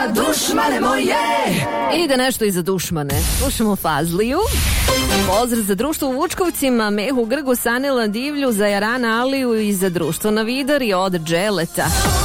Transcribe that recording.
Dušmane moje! Ide nešto i za dušmane. Slušamo Fazliju. Pozdrav za društvo u Vučkovcima, Mehu, Grgu, Sanila, Divlju, za Jarana, Aliju i za društvo na Vidari od Dželeta.